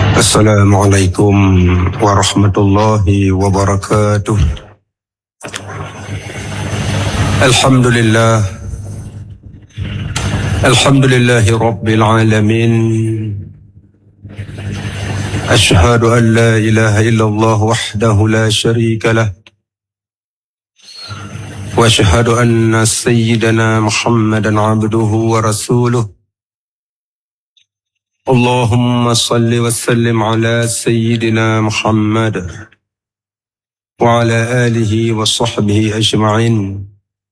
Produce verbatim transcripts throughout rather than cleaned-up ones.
Assalamualaikum warahmatullahi wabarakatuh. Alhamdulillah. Alhamdulillahi rabbil alamin. Ashhadu an la ilaha illallah wahdahu la syarika lah. Wa ashhadu anna sayyidana Muhammadan abduhu wa rasuluh. Allahumma salli wa sallim ala sayyidina Muhammad wa ala alihi wa sahbihi ajma'in.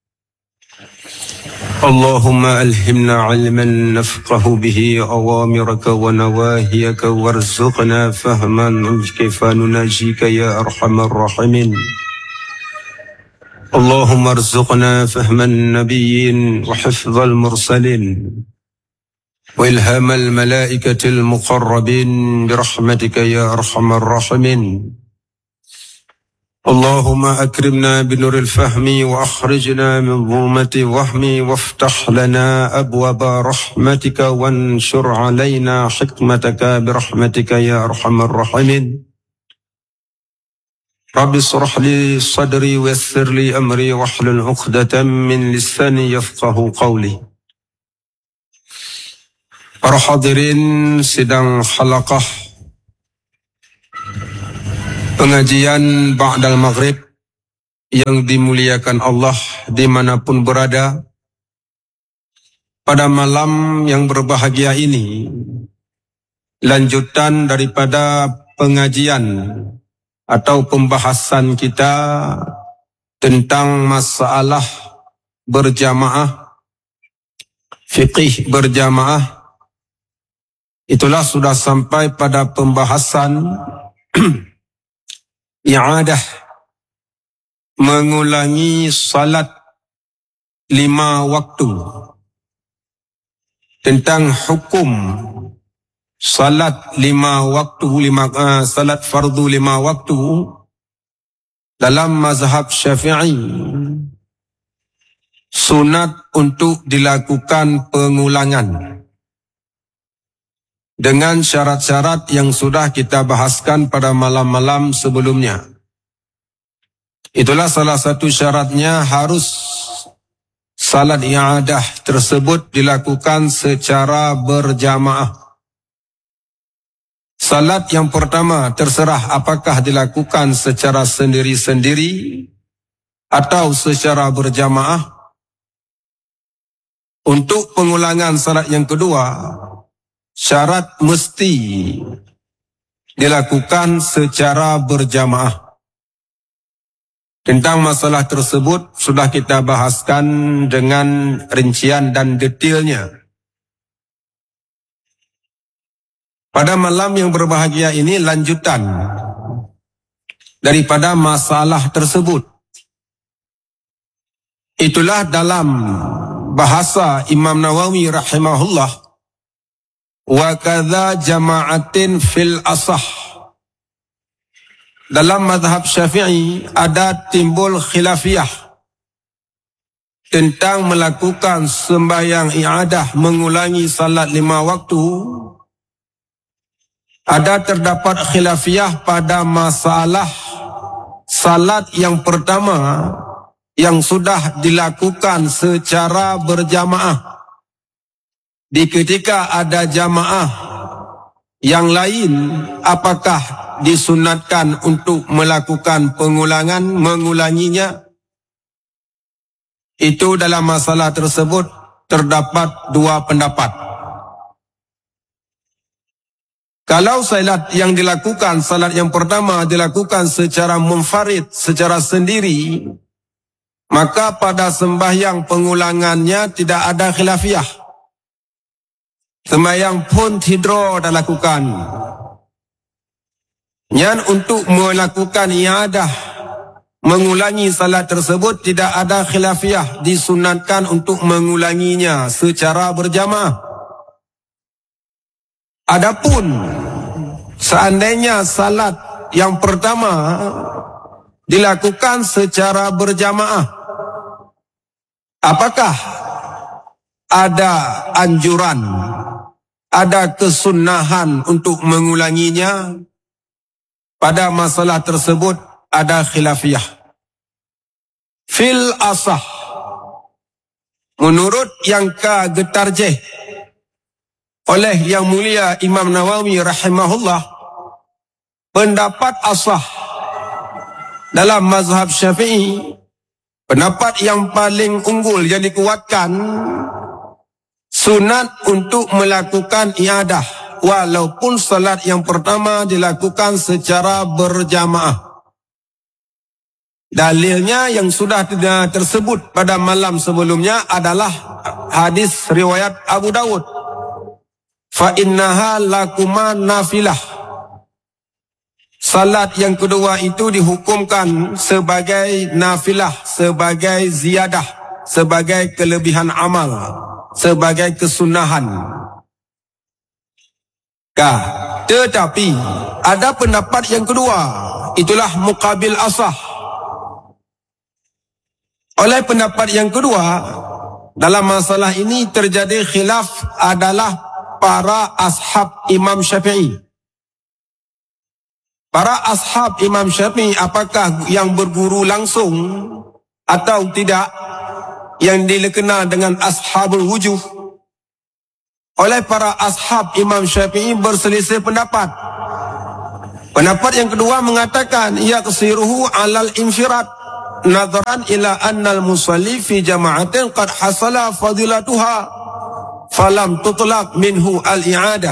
Allahumma alhimna ilman nafqahu bihi awamiraka wa nawahiyaka warzuqna fahman kaifa nunajika ya arhamar rahimin. Allahumma arzuqna fahman nabiyyin wa hifdhal mursalin وإلهام الملائكة المقربين برحمتك يا أرحم الراحمين. اللهم أكرمنا بنور الفهم وأخرجنا من ظلمة الوهم وافتح لنا أبواب رحمتك وانشر علينا حكمتك برحمتك يا أرحم الراحمين. رب اشرح لي صدري ويسر لي أمري واحلل عقدة من لساني يفقه قولي. Para hadirin sidang halaqah pengajian ba'dal maghrib yang dimuliakan Allah dimanapun berada, pada malam yang berbahagia ini, lanjutan daripada pengajian atau pembahasan kita tentang masalah berjamaah, fiqih berjamaah. Itulah sudah sampai pada pembahasan i'adah, mengulangi salat lima waktu. Tentang hukum salat lima waktu, lima, uh, salat fardu lima waktu dalam mazhab Syafi'i. Sunat untuk dilakukan pengulangan dengan syarat-syarat yang sudah kita bahaskan pada malam-malam sebelumnya. Itulah salah satu syaratnya, harus salat i'adah tersebut dilakukan secara berjamaah. Salat yang pertama terserah apakah dilakukan secara sendiri-sendiri atau secara berjamaah. Untuk pengulangan salat yang kedua, syarat mesti dilakukan secara berjamaah. Tentang masalah tersebut sudah kita bahaskan dengan rincian dan detailnya. Pada malam yang berbahagia ini lanjutan daripada masalah tersebut. Itulah dalam bahasa Imam Nawawi rahimahullah, wa kadza jama'atin fil asah. Dalam mazhab Syafi'i ada timbul khilafiyah tentang melakukan sembahyang i'adah, mengulangi salat lima waktu. Ada terdapat khilafiyah pada masalah salat yang pertama yang sudah dilakukan secara berjamaah. Di ketika ada jamaah yang lain, apakah disunatkan untuk melakukan pengulangan, mengulanginya? Itu dalam masalah tersebut terdapat dua pendapat. Kalau salat yang dilakukan, salat yang pertama dilakukan secara munfarid, secara sendiri, maka pada sembahyang pengulangannya tidak ada khilafiyah. Sembahyang pun tidro dah lakukan. Yang untuk melakukan i'adah, mengulangi salat tersebut tidak ada khilafiyah, disunatkan untuk mengulanginya secara berjamaah. Adapun seandainya salat yang pertama dilakukan secara berjamaah, apakah ada anjuran ada kesunahan untuk mengulanginya. Pada masalah tersebut ada khilafiyah. Fil asah, menurut yang kegetarjeh oleh Yang Mulia Imam Nawawi rahimahullah, pendapat asah dalam mazhab Syafi'i, pendapat yang paling unggul yang dikuatkan, sunat untuk melakukan iadah walaupun salat yang pertama dilakukan secara berjamaah. Dalilnya yang sudah tersebut pada malam sebelumnya adalah hadis riwayat Abu Dawud. Fa innaha lakuma nafilah. Salat yang kedua itu dihukumkan sebagai nafilah, sebagai ziyadah, sebagai kelebihan amal, sebagai kesunahan. Kah, tetapi ada pendapat yang kedua, itulah muqabil asah. Oleh pendapat yang kedua, dalam masalah ini terjadi khilaf adalah para ashab Imam Syafi'i. Para ashab Imam Syafi'i apakah yang berguru langsung atau tidak, yang dikenal dengan ashabul wujuh. Oleh para ashab Imam Syafi'i berselisih pendapat. Pendapat yang kedua mengatakan yaqsiruhu alal infirad nadharan ila annal musalli fi jama'atin qad hasala fadilatuha falam tutlaq minhu al-i'adah.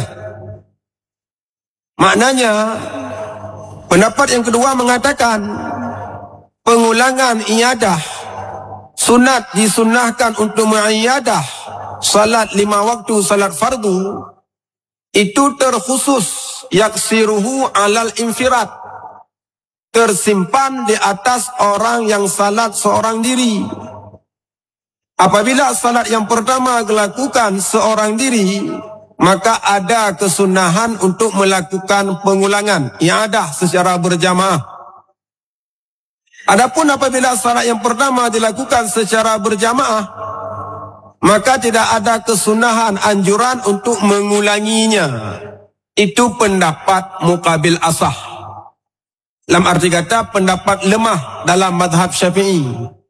Maknanya pendapat yang kedua mengatakan pengulangan iadah, sunat disunnahkan untuk mengiadah salat lima waktu, salat fardu, itu terkhusus yaksiruhu alal infirad, tersimpan di atas orang yang salat seorang diri. Apabila salat yang pertama dilakukan seorang diri, maka ada kesunahan untuk melakukan pengulangan iadah secara berjamaah. Adapun apabila salat yang pertama dilakukan secara berjamaah, maka tidak ada kesunahan anjuran untuk mengulanginya. Itu pendapat muqabil asah. Dalam arti kata pendapat lemah dalam mazhab Syafi'i.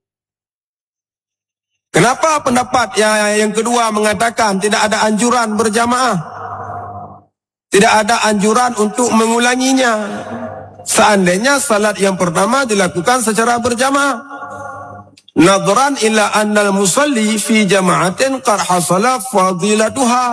Kenapa pendapat yang, yang kedua mengatakan tidak ada anjuran berjamaah? Tidak ada anjuran untuk mengulanginya. Seandainya salat yang pertama dilakukan secara berjamaah. Nadharan ila annal musalli fi jama'atin qad hasala fadilatuha.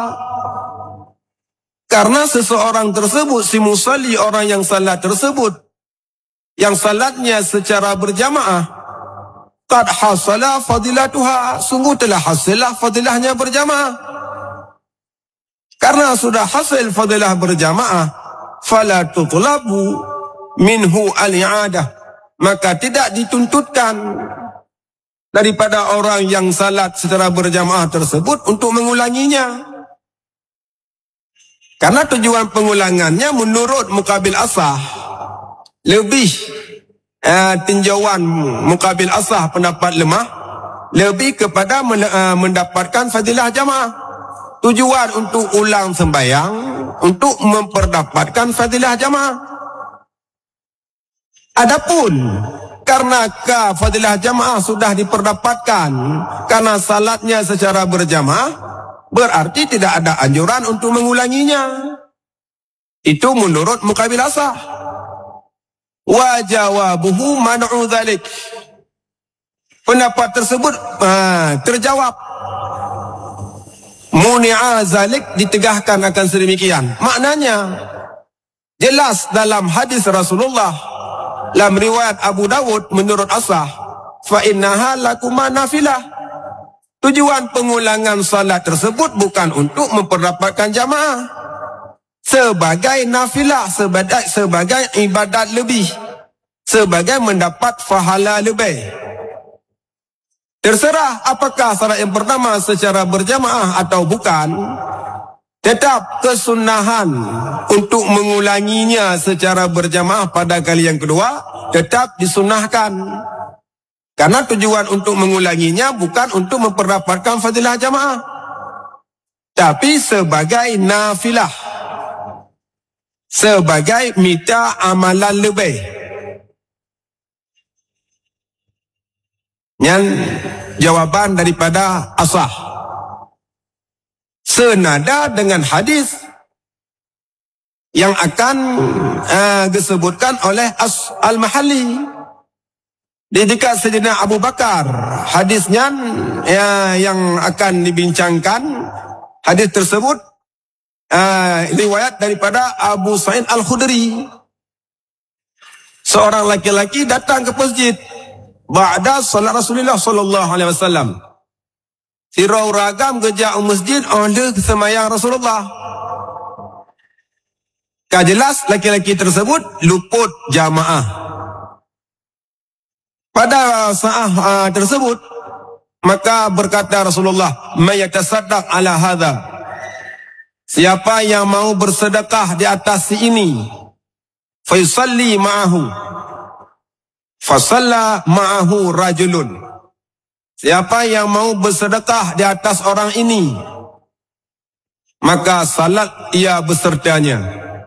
Karena seseorang tersebut, si musalli, orang yang salat tersebut, yang salatnya secara berjamaah, qad hasala fadilatuha, sungguh telah hasillah fadilahnya berjamaah. Karena sudah hasil fadilah berjamaah, fala tutlabu minhu al-i'adah, maka tidak dituntutkan daripada orang yang salat secara berjamaah tersebut untuk mengulanginya. Karena tujuan pengulangannya menurut muqabil asah lebih uh, tinjauan muqabil asah pendapat lemah lebih kepada men, uh, mendapatkan fadilah jamaah. Tujuan untuk ulang sembahyang untuk memperdapatkan fadilah jamaah. Adapun karena fadilah jamaah sudah diperdapatkan karena salatnya secara berjamaah, berarti tidak ada anjuran untuk mengulanginya. Itu menurut muqabil asah. Wa jawabuhu man'u dzalik. Pendapat tersebut uh, terjawab. Muni'a zalik, ditegahkan akan sedemikian. Maknanya jelas dalam hadis Rasulullah dalam riwayat Abu Dawud menurut asah, fa innaha lakuma nafilah. Tujuan pengulangan salat tersebut bukan untuk memperdapatkan jamaah, sebagai nafilah, sebagai, sebagai ibadat lebih, sebagai mendapat pahala lebih. Terserah apakah salat yang pertama secara berjamaah atau bukan, tetap kesunahan untuk mengulanginya secara berjamaah pada kali yang kedua tetap disunahkan. Karena tujuan untuk mengulanginya bukan untuk memperdapatkan fadilah jamaah. tapi sebagai nafilah, sebagai minta amalan lebih. Yang jawaban daripada asah senada dengan hadis yang akan uh, disebutkan oleh As Al-Mahalli di dekat Sayyidina Abu Bakar. Hadisnya ya, yang akan dibincangkan, hadis tersebut uh, riwayat daripada Abu Sa'id Al-Khudri. Seorang laki-laki datang ke masjid ba'da salat Rasulullah sallallahu alaihi wasallam. Sirau ragam kerja masjid oleh semayang Rasulullah. Ka jelas laki-laki tersebut luput jamaah. Pada saat uh, tersebut maka berkata Rasulullah, "May yatasaddaq ala hadha." Siapa yang mau bersedekah di atas si ini, fa yusalli ma'ahu. Fasalla ma'ahu rajulun. Siapa yang mau bersedekah di atas orang ini, maka salat ia besertanya.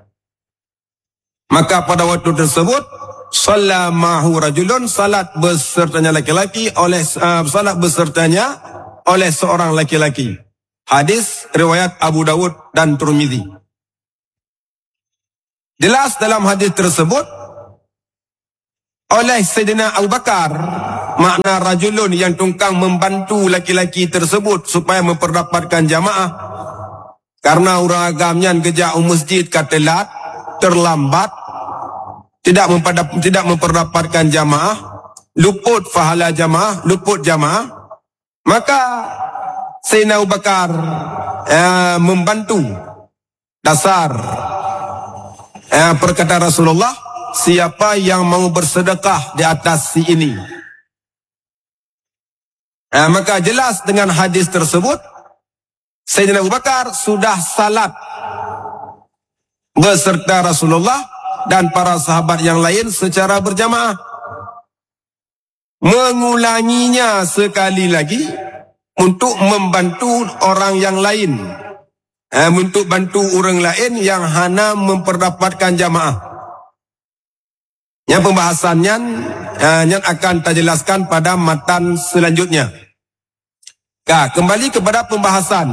Maka pada waktu tersebut salla ma'ahu rajulun, salat besertanya laki-laki oleh uh, salat besertanya oleh seorang laki-laki. Hadis riwayat Abu Dawud dan Tirmizi. Jelas dalam hadis tersebut oleh Sayyidina Abu Bakar, makna rajulun yang tungkang membantu laki-laki tersebut supaya memperdapatkan jamaah. Karena orang agamnya kerja masjid katelat, terlambat, tidak memperdap, tidak memperdapatkan jamaah, luput pahala jamaah, luput jamaah, maka Sayyidina Abu Bakar eh, membantu. Dasar eh, perkataan Rasulullah, siapa yang mau bersedekah di atas si ini. Nah, maka jelas dengan hadis tersebut, Sayyidina Abu Bakar sudah salat beserta Rasulullah dan para sahabat yang lain secara berjamaah. Mengulanginya sekali lagi untuk membantu orang yang lain. Eh, untuk bantu orang lain yang hanya memperdapatkan jamaah. Yang pembahasannya uh, yang akan kita jelaskan pada matan selanjutnya. Nah, kembali kepada pembahasan.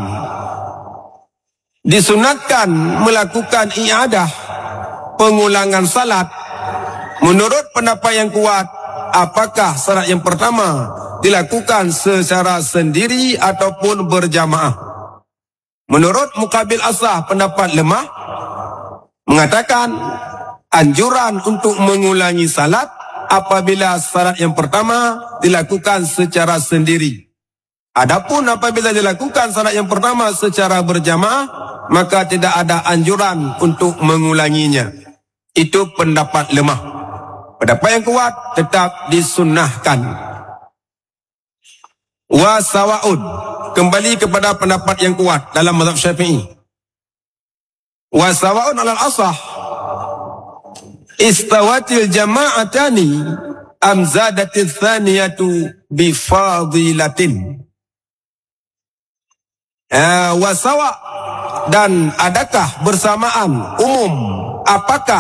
Disunatkan melakukan i'adah, pengulangan salat. Menurut pendapat yang kuat, apakah salat yang pertama dilakukan secara sendiri ataupun berjamaah? Menurut Muqabil Asah, pendapat lemah mengatakan anjuran untuk mengulangi salat apabila salat yang pertama dilakukan secara sendiri. Adapun apabila dilakukan salat yang pertama secara berjamaah, maka tidak ada anjuran untuk mengulanginya. Itu pendapat lemah. Pendapat yang kuat tetap disunnahkan. Wa sawa'un, kembali kepada pendapat yang kuat dalam mazhab Syafi'i. Wa sawa'un alal asah istawatil jama'atani am zadatil thaniyatu bifadilatin. Uh, wasawa, dan adakah bersamaan umum, apakah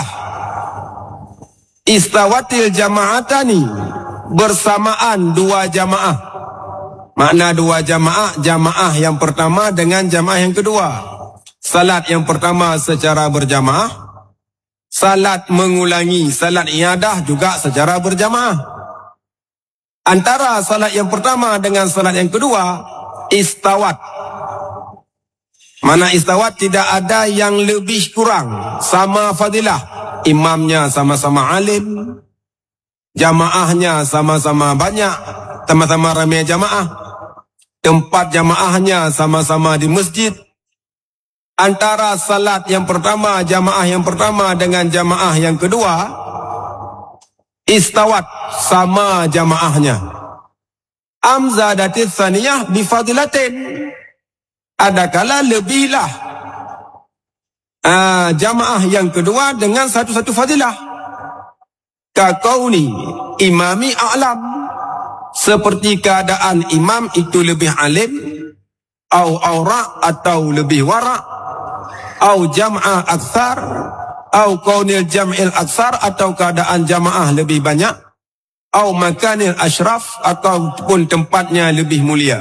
istawatil jama'atani bersamaan dua jamaah. Makna dua jamaah, jamaah yang pertama dengan jamaah yang kedua. Salat yang pertama secara berjamaah, salat mengulangi, salat iadah juga secara berjamaah. Antara salat yang pertama dengan salat yang kedua, istawat. Mana istawat tidak ada yang lebih kurang, sama fadilah. Imamnya sama-sama alim, jamaahnya sama-sama banyak, sama-sama ramai jamaah, tempat jamaahnya sama-sama di masjid. Antara salat yang pertama, jamaah yang pertama dengan jamaah yang kedua, istawat, sama jamaahnya. Amzadatis saniyah bifadilatin, adakala lebihlah uh, jamaah yang kedua dengan satu-satu fadilah. Kaqauni imami a'lam, seperti keadaan imam itu lebih alim, au aura atau lebih wara, au jam'a aktsar, au kaunil jam'il aktsar atau keadaan jamaah lebih banyak, au makanil asyraf ataupun tempatnya lebih mulia.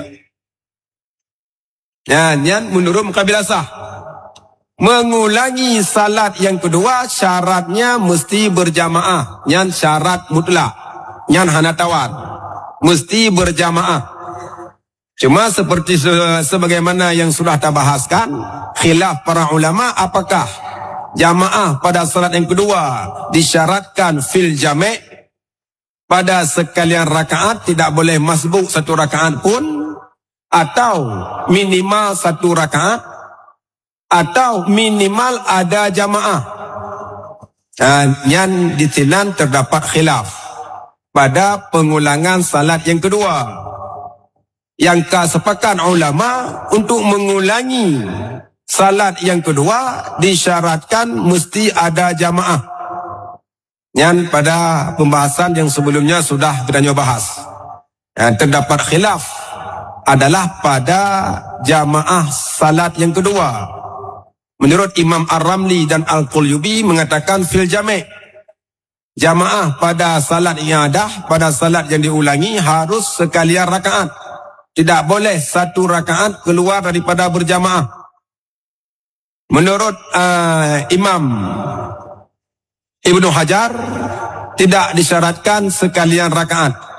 Dan yang menurut mukabil sah, mengulangi salat yang kedua syaratnya mesti berjamaah. Yang syarat mutlak, yang hana tawar, mesti berjamaah. Cuma seperti se sebagaimana yang sudah kita bahaskan, khilaf para ulama apakah jamaah pada salat yang kedua disyaratkan fil jami' pada sekalian rakaat, tidak boleh masbuk satu rakaat pun, atau minimal satu rakaat, atau minimal ada jamaah. Dan yang di sini terdapat khilaf pada pengulangan salat yang kedua. Yang kesepakat ulama untuk mengulangi salat yang kedua disyaratkan mesti ada jamaah. Yang pada pembahasan yang sebelumnya sudah kita bahas. Yang terdapat khilaf adalah pada jamaah salat yang kedua. Menurut Imam Ar-Ramli dan Al-Qulyubi mengatakan fil jami'. Jamaah pada salat yang ada, pada salat yang diulangi harus sekalian rakaat. Tidak boleh satu rakaat keluar daripada berjamaah. Menurut uh, Imam Ibnu Hajar tidak disyaratkan sekalian rakaat.